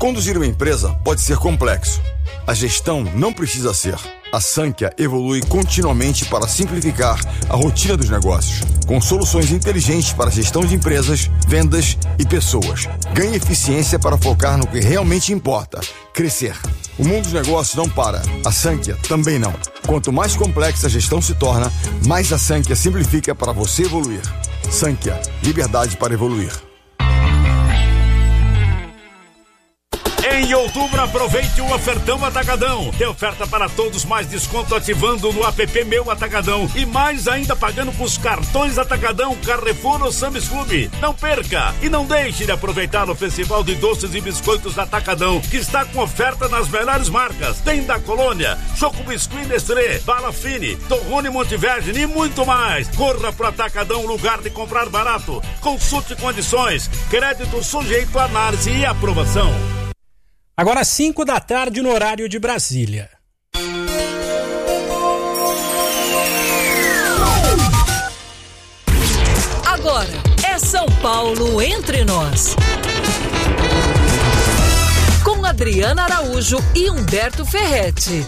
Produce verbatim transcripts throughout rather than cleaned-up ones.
Conduzir uma empresa pode ser complexo. A gestão não precisa ser. A Sankhya evolui continuamente para simplificar a rotina dos negócios, com soluções inteligentes para a gestão de empresas, vendas e pessoas. Ganhe eficiência para focar no que realmente importa, crescer. O mundo dos negócios não para, a Sankhya também não. Quanto mais complexa a gestão se torna, mais a Sankhya simplifica para você evoluir. Sankhya, liberdade para evoluir. Em outubro, aproveite o ofertão Atacadão. Tem oferta para todos, mais desconto ativando no app Meu Atacadão. E mais ainda pagando com os cartões Atacadão, Carrefour ou Sam's Club. Não perca e não deixe de aproveitar o Festival de Doces e Biscoitos Atacadão, que está com oferta nas melhores marcas. Tem da Colônia, Choco Biscuit Nestlé, Bala Fine, Torrone Montevergine e muito mais. Corra pro Atacadão, lugar de comprar barato. Consulte condições. Crédito sujeito a análise e aprovação. Agora cinco da tarde no horário de Brasília. Agora é São Paulo entre nós. Com Adriana Araújo e Humberto Ferretti.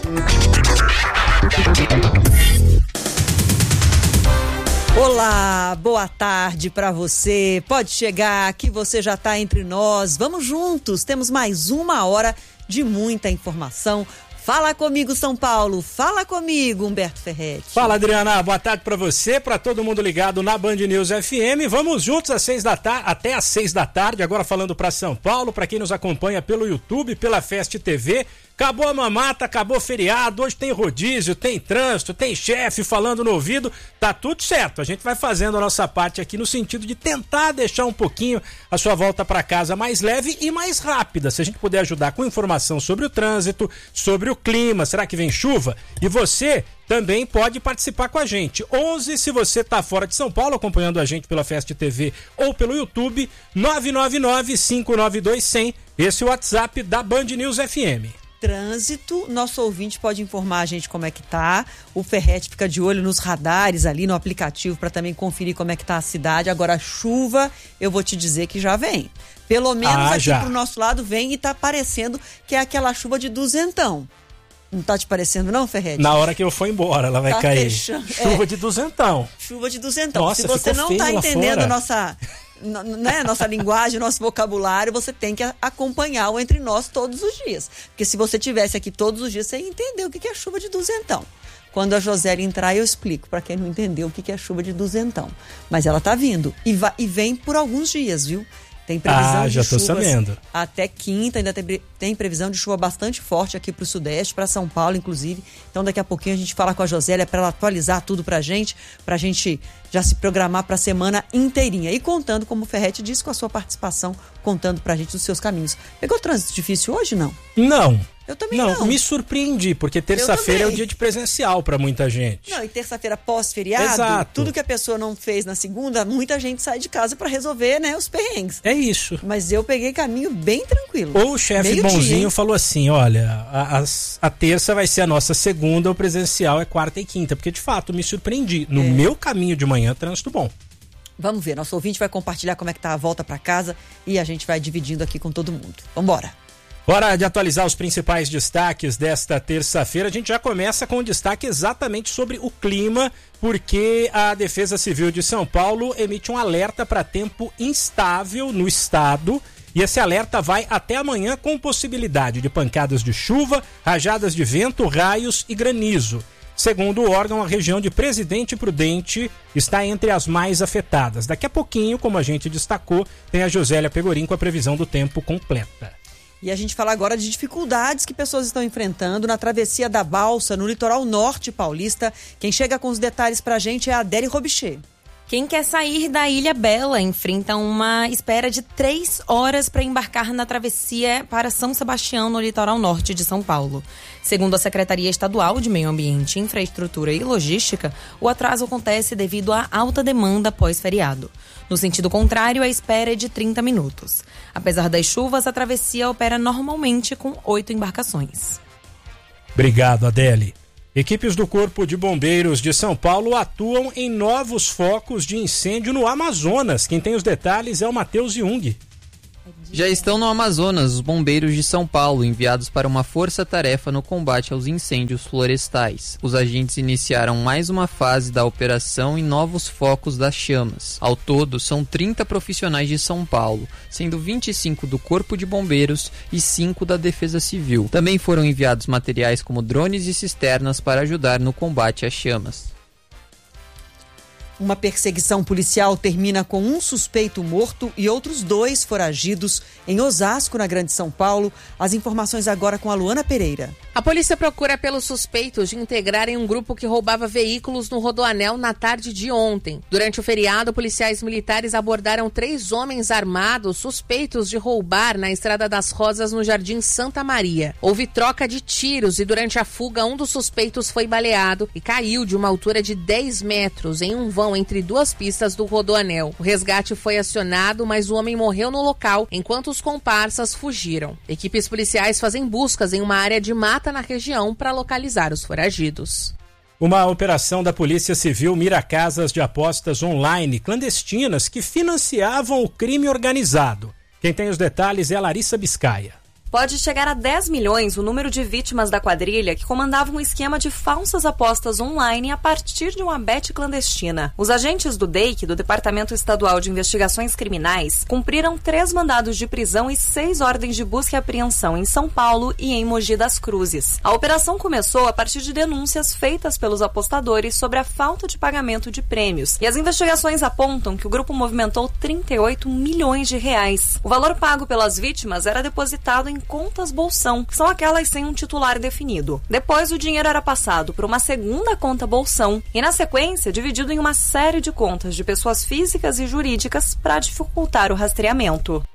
Olá, boa tarde para você. Pode chegar que você já está entre nós. Vamos juntos, temos mais uma hora de muita informação. Fala comigo, São Paulo. Fala comigo, Humberto Ferretti. Fala, Adriana. Boa tarde para você, para todo mundo ligado na Band News F M. Vamos juntos às seis da tarde, até às seis da tarde. Agora falando para São Paulo, para quem nos acompanha pelo YouTube, pela Fest T V. Acabou a mamata, acabou o feriado, hoje tem rodízio, tem trânsito, tem chefe falando no ouvido, tá tudo certo. A gente vai fazendo a nossa parte aqui no sentido de tentar deixar um pouquinho a sua volta para casa mais leve e mais rápida. Se a gente puder ajudar com informação sobre o trânsito, sobre o clima, será que vem chuva? E você também pode participar com a gente. onze, se você está fora de São Paulo, acompanhando a gente pela Fest T V ou pelo YouTube, nove nove nove, cinco nove dois, zero zero. Esse é o WhatsApp da Band News F M. Trânsito, nosso ouvinte pode informar a gente como é que tá. O Ferretti fica de olho nos radares ali no aplicativo para também conferir como é que tá a cidade. Agora, chuva, eu vou te dizer que já vem. Pelo menos ah, aqui já. pro nosso lado vem e tá parecendo que é aquela chuva de duzentão. Não tá te parecendo não, Ferretti? Na hora que eu for embora, ela vai tá cair. Fechando. Chuva é. de duzentão. Chuva de duzentão. Nossa, se você não tá entendendo fora. nossa... Né, nossa linguagem, nosso vocabulário, você tem que acompanhar o Entre Nós todos os dias. Porque se você tivesse aqui todos os dias, você ia entender o que é chuva de duzentão. Quando a Josélia entrar, eu explico para quem não entendeu o que é chuva de duzentão. Mas ela tá vindo e, vai, e vem por alguns dias, viu? Tem previsão ah, de já tô chuvas sabendo. Até quinta, ainda tem, tem previsão de chuva bastante forte aqui pro Sudeste, para São Paulo, inclusive. Então, daqui a pouquinho a gente fala com a Josélia para ela atualizar tudo pra gente, pra gente já se programar pra semana inteirinha. E contando, como o Ferretti disse, com a sua participação, contando pra gente dos seus caminhos. Pegou trânsito difícil hoje, não? Não. Eu também não. não. Me surpreendi, porque terça-feira é o dia de presencial para muita gente. Não, e terça-feira pós-feriado, Exato. Tudo que a pessoa não fez na segunda, muita gente sai de casa para resolver, né, os perrengues. É isso. Mas eu peguei caminho bem tranquilo. Ou o chefe Meio bonzinho dia, falou assim, olha, a, a, a terça vai ser a nossa segunda, o presencial é quarta e quinta, porque de fato me surpreendi. No é. meu caminho de manhã, trânsito bom. Vamos ver, nosso ouvinte vai compartilhar como é que tá a volta para casa e a gente vai dividindo aqui com todo mundo. Vambora. Hora de atualizar os principais destaques desta terça-feira. A gente já começa com um destaque exatamente sobre o clima, porque a Defesa Civil de São Paulo emite um alerta para tempo instável no estado. E esse alerta vai até amanhã com possibilidade de pancadas de chuva, rajadas de vento, raios e granizo. Segundo o órgão, a região de Presidente Prudente está entre as mais afetadas. Daqui a pouquinho, como a gente destacou, tem a Josélia Pegorim com a previsão do tempo completa. E a gente fala agora de dificuldades que pessoas estão enfrentando na travessia da Balsa, no litoral norte paulista. Quem chega com os detalhes pra gente é a Adélie Robichê. Quem quer sair da Ilha Bela enfrenta uma espera de três horas para embarcar na travessia para São Sebastião, no litoral norte de São Paulo. Segundo a Secretaria Estadual de Meio Ambiente, Infraestrutura e Logística, o atraso acontece devido à alta demanda pós-feriado. No sentido contrário, a espera é de trinta minutos. Apesar das chuvas, a travessia opera normalmente com oito embarcações. Obrigado, Adélie. Equipes do Corpo de Bombeiros de São Paulo atuam em novos focos de incêndio no Amazonas. Quem tem os detalhes é o Matheus Jung. Já estão no Amazonas os bombeiros de São Paulo, enviados para uma força-tarefa no combate aos incêndios florestais. Os agentes iniciaram mais uma fase da operação em novos focos das chamas. Ao todo, são trinta profissionais de São Paulo, sendo vinte e cinco do Corpo de Bombeiros e cinco da Defesa Civil. Também foram enviados materiais como drones e cisternas para ajudar no combate às chamas. Uma perseguição policial termina com um suspeito morto e outros dois foragidos em Osasco, na Grande São Paulo. As informações agora com a Luana Pereira. A polícia procura pelos suspeitos de integrarem um grupo que roubava veículos no Rodoanel na tarde de ontem. Durante o feriado, policiais militares abordaram três homens armados suspeitos de roubar na Estrada das Rosas, no Jardim Santa Maria. Houve troca de tiros e durante a fuga um dos suspeitos foi baleado e caiu de uma altura de dez metros em um vão entre duas pistas do Rodoanel. O resgate foi acionado, mas o homem morreu no local enquanto os comparsas fugiram. Equipes policiais fazem buscas em uma área de mata na região para localizar os foragidos. Uma operação da Polícia Civil mira casas de apostas online clandestinas que financiavam o crime organizado. Quem tem os detalhes é a Larissa Biscaia. Pode chegar a dez milhões o número de vítimas da quadrilha que comandava um esquema de falsas apostas online a partir de uma bet clandestina. Os agentes do D E I C, do Departamento Estadual de Investigações Criminais, cumpriram três mandados de prisão e seis ordens de busca e apreensão em São Paulo e em Mogi das Cruzes. A operação começou a partir de denúncias feitas pelos apostadores sobre a falta de pagamento de prêmios. E as investigações apontam que o grupo movimentou trinta e oito milhões de reais. O valor pago pelas vítimas era depositado em contas bolsão, que são aquelas sem um titular definido. Depois, o dinheiro era passado para uma segunda conta bolsão e, na sequência, dividido em uma série de contas de pessoas físicas e jurídicas para dificultar o rastreamento.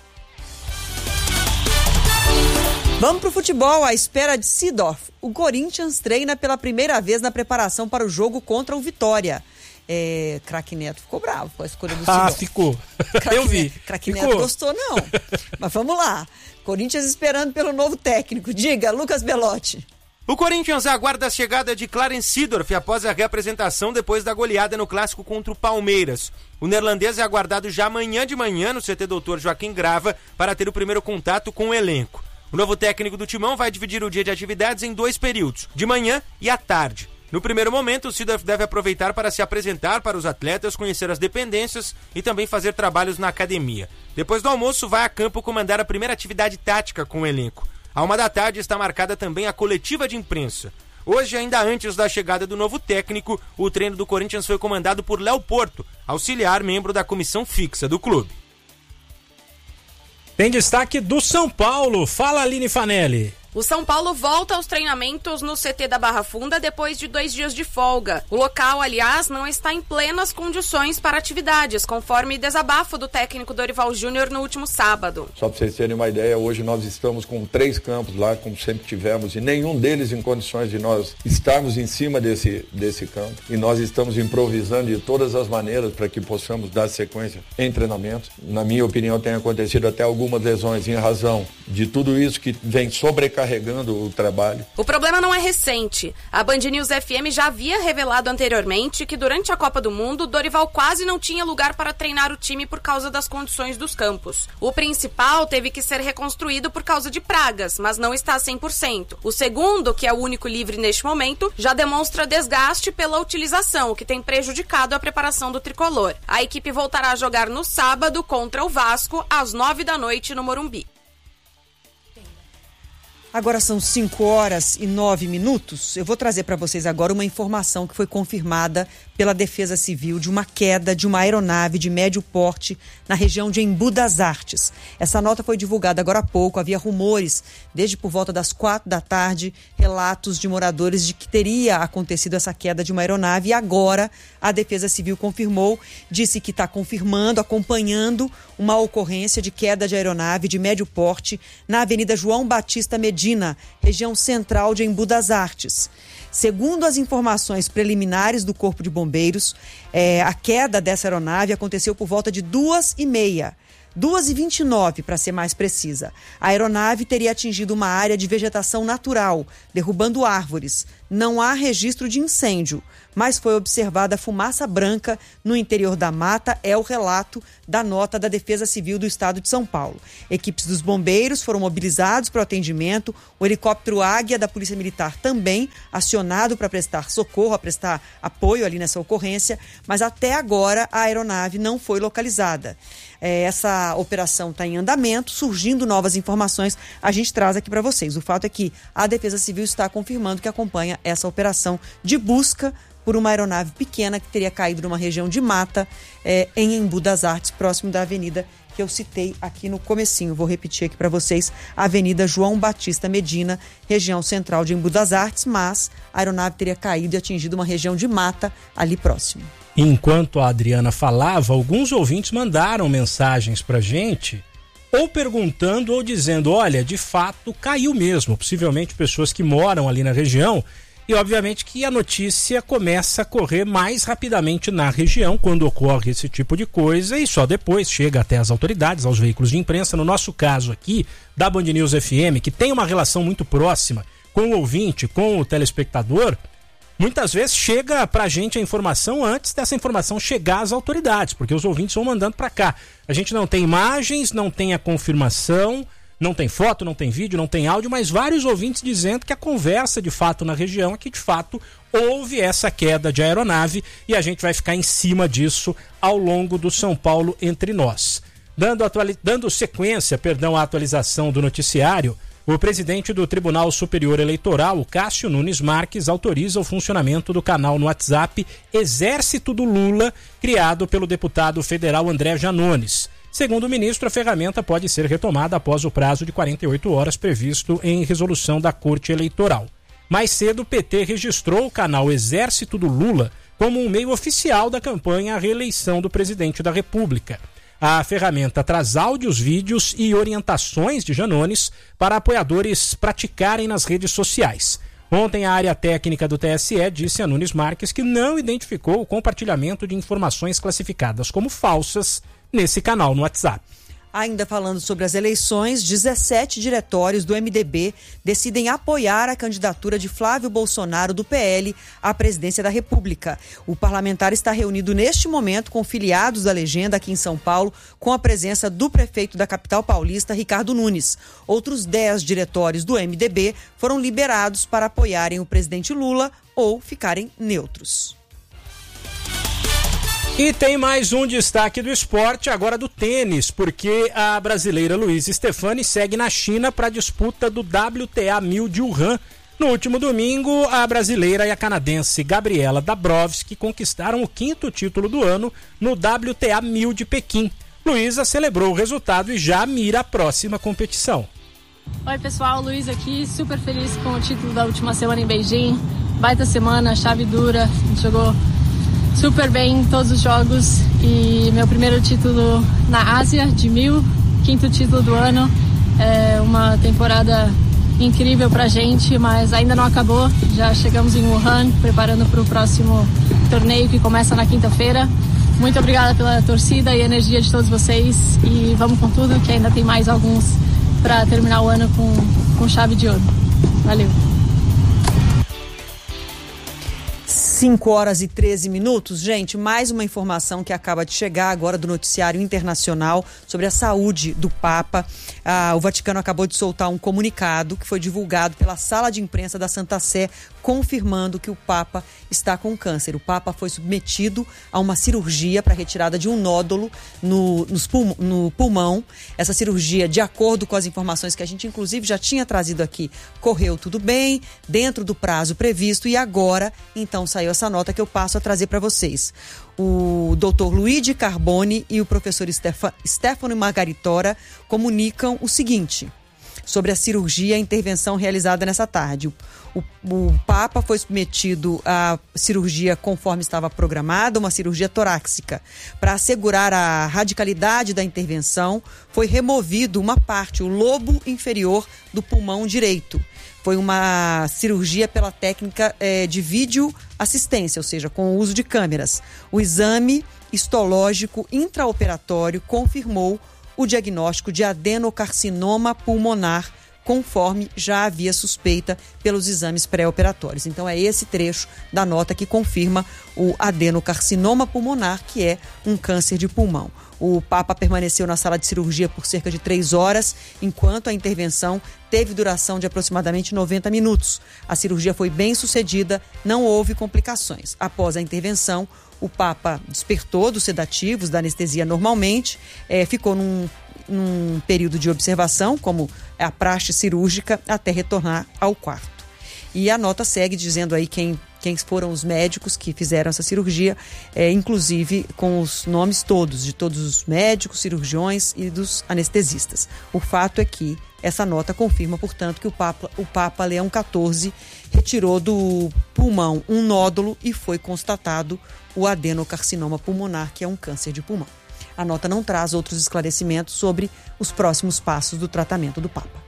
Vamos pro futebol, à espera de Seedorf. O Corinthians treina pela primeira vez na preparação para o jogo contra o Vitória. É, Craque Neto ficou bravo com a escolha do Seedorf. Ah, ficou. Craque Eu vi. Craque Ficou. Neto gostou, não. Mas vamos lá. Corinthians esperando pelo novo técnico. Diga, Lucas Belotti. O Corinthians aguarda a chegada de Clarence Seedorf após a reapresentação depois da goleada no clássico contra o Palmeiras. O neerlandês é aguardado já amanhã de manhã no C T doutor Joaquim Grava para ter o primeiro contato com o elenco. O novo técnico do Timão vai dividir o dia de atividades em dois períodos, de manhã e à tarde. No primeiro momento, o Seedorf deve aproveitar para se apresentar para os atletas, conhecer as dependências e também fazer trabalhos na academia. Depois do almoço, vai a campo comandar a primeira atividade tática com o elenco. À uma da tarde está marcada também a coletiva de imprensa. Hoje, ainda antes da chegada do novo técnico, o treino do Corinthians foi comandado por Léo Porto, auxiliar membro da comissão fixa do clube. Tem destaque do São Paulo. Fala, Aline Fanelli. O São Paulo volta aos treinamentos no C T da Barra Funda depois de dois dias de folga. O local, aliás, não está em plenas condições para atividades, conforme desabafo do técnico Dorival Júnior no último sábado. Só para vocês terem uma ideia, hoje nós estamos com três campos lá, como sempre tivemos, e nenhum deles em condições de nós estarmos em cima desse, desse campo. E nós estamos improvisando de todas as maneiras para que possamos dar sequência em treinamentos. Na minha opinião, tem acontecido até algumas lesões em razão de tudo isso que vem sobrecarregando carregando o trabalho. O problema não é recente. A Band News F M já havia revelado anteriormente que durante a Copa do Mundo, Dorival quase não tinha lugar para treinar o time por causa das condições dos campos. O principal teve que ser reconstruído por causa de pragas, mas não está cem por cento. O segundo, que é o único livre neste momento, já demonstra desgaste pela utilização, o que tem prejudicado a preparação do tricolor. A equipe voltará a jogar no sábado contra o Vasco, às nove da noite no Morumbi. Agora são cinco horas e nove minutos. Eu vou trazer para vocês agora uma informação que foi confirmada pela Defesa Civil de uma queda de uma aeronave de médio porte na região de Embu das Artes. Essa nota foi divulgada agora há pouco. Havia rumores, desde por volta das quatro da tarde, relatos de moradores de que teria acontecido essa queda de uma aeronave. E agora a Defesa Civil confirmou, disse que está confirmando, acompanhando uma ocorrência de queda de aeronave de médio porte na Avenida João Batista Medina, região central de Embu das Artes. Segundo as informações preliminares do Corpo de Bombeiros, é, a queda dessa aeronave aconteceu por volta de duas e meia. duas e vinte e nove, para ser mais precisa. A aeronave teria atingido uma área de vegetação natural, derrubando árvores. Não há registro de incêndio, mas foi observada fumaça branca no interior da mata, é o relato da nota da Defesa Civil do Estado de São Paulo. Equipes dos bombeiros foram mobilizados para o atendimento, o helicóptero Águia da Polícia Militar também acionado para prestar socorro, a prestar apoio ali nessa ocorrência, mas até agora a aeronave não foi localizada. É, essa operação está em andamento, surgindo novas informações, a gente traz aqui para vocês. O fato é que a Defesa Civil está confirmando que acompanha essa operação de busca por uma aeronave pequena que teria caído numa região de mata é, em Embu das Artes, próximo da avenida que eu citei aqui no comecinho. Vou repetir aqui para vocês, Avenida João Batista Medina, região central de Embu das Artes, mas a aeronave teria caído e atingido uma região de mata ali próximo. Enquanto a Adriana falava, alguns ouvintes mandaram mensagens pra gente, ou perguntando ou dizendo, olha, de fato caiu mesmo, possivelmente pessoas que moram ali na região, e obviamente que a notícia começa a correr mais rapidamente na região quando ocorre esse tipo de coisa e só depois chega até as autoridades, aos veículos de imprensa. No nosso caso aqui, da Band News F M, que tem uma relação muito próxima com o ouvinte, com o telespectador, muitas vezes chega pra gente a informação antes dessa informação chegar às autoridades, porque os ouvintes vão mandando pra cá. A gente não tem imagens, não tem a confirmação, não tem foto, não tem vídeo, não tem áudio, mas vários ouvintes dizendo que a conversa de fato na região é que de fato houve essa queda de aeronave e a gente vai ficar em cima disso ao longo do São Paulo Entre Nós. Dando, atuali... Dando sequência, perdão, à atualização do noticiário, o presidente do Tribunal Superior Eleitoral, o Cássio Nunes Marques, autoriza o funcionamento do canal no WhatsApp Exército do Lula, criado pelo deputado federal André Janones. Segundo o ministro, a ferramenta pode ser retomada após o prazo de quarenta e oito horas previsto em resolução da Corte Eleitoral. Mais cedo, o P T registrou o canal Exército do Lula como um meio oficial da campanha à reeleição do presidente da República. A ferramenta traz áudios, vídeos e orientações de Janones para apoiadores praticarem nas redes sociais. Ontem, a área técnica do T S E disse a Nunes Marques que não identificou o compartilhamento de informações classificadas como falsas nesse canal no WhatsApp. Ainda falando sobre as eleições, dezessete diretórios do M D B decidem apoiar a candidatura de Flávio Bolsonaro do P L à presidência da República. O parlamentar está reunido neste momento com filiados da legenda aqui em São Paulo, com a presença do prefeito da capital paulista, Ricardo Nunes. Outros dez diretórios do M D B foram liberados para apoiarem o presidente Lula ou ficarem neutros. E tem mais um destaque do esporte, agora do tênis, porque a brasileira Luísa Stefani segue na China para a disputa do W T A mil de Wuhan. No último domingo, a brasileira e a canadense Gabriela Dabrowski conquistaram o quinto título do ano no W T A mil de Pequim. Luísa celebrou o resultado e já mira a próxima competição. Oi pessoal, Luiz aqui, super feliz com o título da última semana em Beijing. Baita semana, chave dura, a gente jogou super bem em todos os jogos e meu primeiro título na Ásia de mil, quinto título do ano. É uma temporada incrível pra gente, mas ainda não acabou. Já chegamos em Wuhan, preparando para o próximo torneio que começa na quinta-feira. Muito obrigada pela torcida e energia de todos vocês e vamos com tudo, que ainda tem mais alguns para terminar o ano com, com chave de ouro. Valeu! cinco horas e treze minutos. Gente, mais uma informação que acaba de chegar agora do noticiário internacional sobre a saúde do Papa. Ah, o Vaticano acabou de soltar um comunicado que foi divulgado pela sala de imprensa da Santa Sé, confirmando que o Papa está com câncer. O Papa foi submetido a uma cirurgia para retirada de um nódulo no, nos pulm- no pulmão. Essa cirurgia, de acordo com as informações que a gente inclusive já tinha trazido aqui, correu tudo bem, dentro do prazo previsto, e agora, então, saiu essa nota que eu passo a trazer para vocês. O doutor Luigi Carboni e o professor Stefa- Stefano Margaritora comunicam o seguinte sobre a cirurgia e a intervenção realizada nessa tarde. O, o, o Papa foi submetido à cirurgia conforme estava programada, uma cirurgia torácica. Para assegurar a radicalidade da intervenção, foi removido uma parte, o lobo inferior do pulmão direito. Foi uma cirurgia pela técnica eh, de vídeo assistência, ou seja, com o uso de câmeras. O exame histológico intraoperatório confirmou o diagnóstico de adenocarcinoma pulmonar, conforme já havia suspeita pelos exames pré-operatórios. Então é esse trecho da nota que confirma o adenocarcinoma pulmonar, que é um câncer de pulmão. O Papa permaneceu na sala de cirurgia por cerca de três horas, enquanto a intervenção teve duração de aproximadamente noventa minutos. A cirurgia foi bem sucedida, não houve complicações. Após a intervenção, o Papa despertou dos sedativos, da anestesia normalmente, é, ficou num, num período de observação, como é a praxe cirúrgica, até retornar ao quarto. E a nota segue dizendo aí quem, quem foram os médicos que fizeram essa cirurgia, é, inclusive com os nomes todos, de todos os médicos, cirurgiões e dos anestesistas. O fato é que essa nota confirma, portanto, que o Papa, o Papa Leão quatorze retirou do pulmão um nódulo e foi constatado o adenocarcinoma pulmonar, que é um câncer de pulmão. A nota não traz outros esclarecimentos sobre os próximos passos do tratamento do Papa.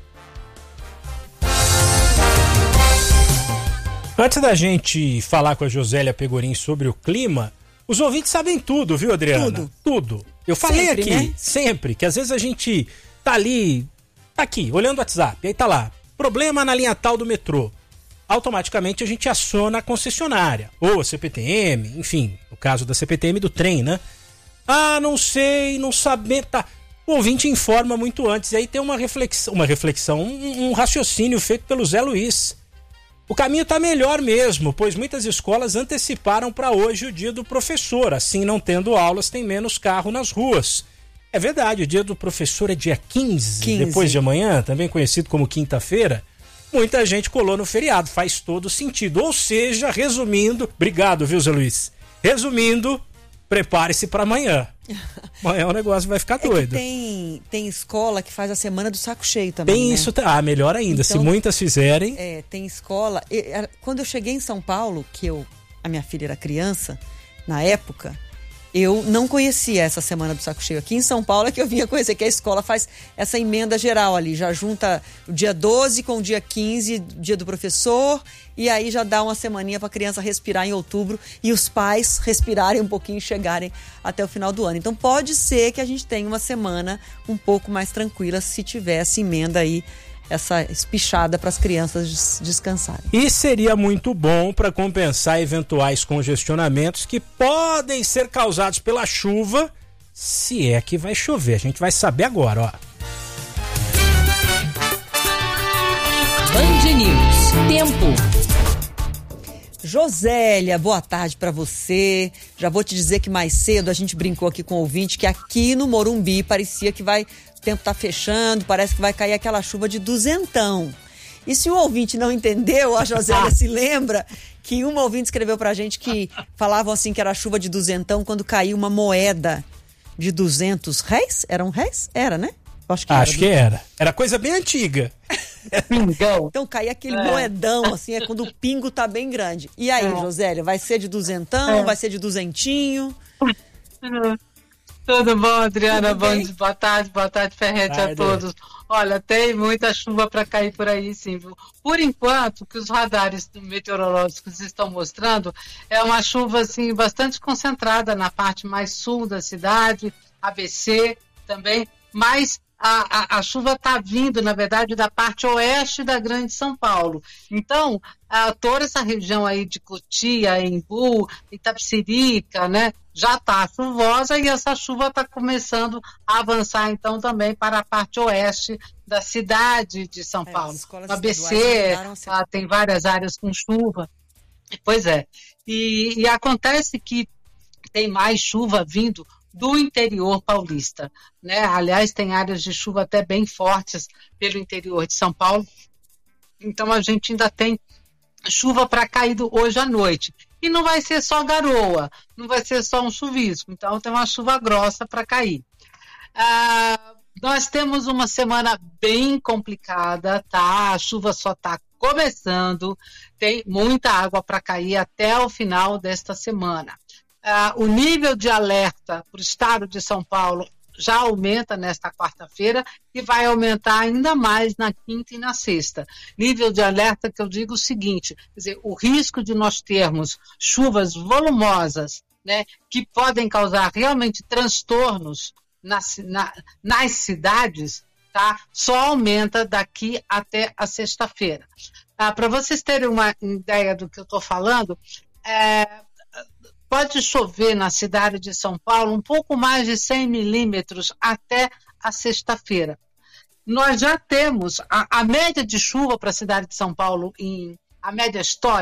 Antes da gente falar com a Josélia Pegorim sobre o clima, os ouvintes sabem tudo, viu, Adriana? Tudo. Tudo. Eu falei Sempre, aqui, né? sempre, que às vezes a gente tá ali, tá aqui, olhando o WhatsApp, aí tá lá, problema na linha tal do metrô. Automaticamente a gente aciona a concessionária, ou a C P T M, enfim, no caso da C P T M do trem, né? Ah, não sei, não sabe, tá. O ouvinte informa muito antes, e aí tem uma reflexão, uma reflexão, um, um raciocínio feito pelo Zé Luiz. O caminho está melhor mesmo, pois muitas escolas anteciparam para hoje o dia do professor. Assim, não tendo aulas, tem menos carro nas ruas. É verdade, o dia do professor é dia quinze, quinze. Depois de amanhã, também conhecido como quinta-feira. Muita gente colou no feriado, faz todo sentido. Ou seja, resumindo... Obrigado, viu, Zé Luiz? Resumindo, prepare-se para amanhã. Amanhã o negócio vai ficar doido. É que tem, tem escola que faz a semana do saco cheio também, Tem né? isso, ah, melhor ainda, Então, se muitas fizerem... É, tem escola... e, era- Quando eu cheguei em São Paulo, que eu, a minha filha era criança, na época, eu não conhecia essa semana do saco cheio. Aqui em São Paulo é que eu vinha conhecer, que a escola faz essa emenda geral ali, já junta o dia doze com o dia quinze, dia do professor, e aí já dá uma semaninha para a criança respirar em outubro e os pais respirarem um pouquinho e chegarem até o final do ano. Então pode ser que a gente tenha uma semana um pouco mais tranquila se tiver essa emenda aí, essa espichada para as crianças des- descansarem. E seria muito bom para compensar eventuais congestionamentos que podem ser causados pela chuva, se é que vai chover. A gente vai saber agora, ó. Band News. Tempo. Josélia, boa tarde para você. Já vou te dizer que mais cedo a gente brincou aqui com o ouvinte que aqui no Morumbi parecia que vai, o tempo tá fechando, parece que vai cair aquela chuva de duzentão. E se o ouvinte não entendeu, a Josélia se lembra que uma ouvinte escreveu pra gente que falavam assim que era chuva de duzentão quando caiu uma moeda de duzentos réis? Eram réis? Era, né? Acho que Acho era. que era. Era coisa bem antiga. Então caía aquele é. moedão, assim, é quando o pingo tá bem grande. E aí, é. Josélia, vai ser de duzentão, é. vai ser de duzentinho? Tudo bom, Adriana? Bom, boa tarde, boa tarde, Ferretti, a todos. Olha, tem muita chuva para cair por aí, sim. Por enquanto, o que os radares meteorológicos estão mostrando é uma chuva, assim, bastante concentrada na parte mais sul da cidade, A B C também, mas a, a, a chuva está vindo, na verdade, da parte oeste da Grande São Paulo. Então, a, toda essa região aí de Cotia, Embu, Itapecerica, né, já está chuvosa e essa chuva está começando a avançar, então, também para a parte oeste da cidade de São é, Paulo. No A B C, ah, tem várias áreas com chuva. Pois é. E, e acontece que tem mais chuva vindo do interior paulista, né? Aliás, tem áreas de chuva até bem fortes pelo interior de São Paulo. Então, a gente ainda tem chuva para cair hoje à noite. E não vai ser só garoa, não vai ser só um chuvisco. Então, tem uma chuva grossa para cair. Ah, nós temos uma semana bem complicada, tá? A chuva só está começando, tem muita água para cair até o final desta semana. Uh, o nível de alerta para o estado de São Paulo já aumenta nesta quarta-feira e vai aumentar ainda mais na quinta e na sexta. Nível de alerta que eu digo o seguinte, quer dizer, o risco de nós termos chuvas volumosas, né, que podem causar realmente transtornos nas, na, nas cidades, tá? Só aumenta daqui até a sexta-feira. Ah, para vocês terem uma ideia do que eu estou falando, é, pode chover na cidade de São Paulo um pouco mais de cem milímetros até a sexta-feira. Nós já temos a, a média de chuva para a cidade de São Paulo, em, a média histórica,